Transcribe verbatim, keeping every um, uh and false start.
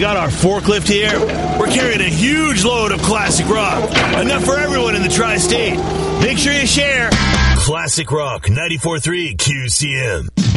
got our forklift here, we're carrying a huge load of classic rock. Enough for everyone in the tri-state. Make sure you share. Classic Rock ninety-four point three Q C M.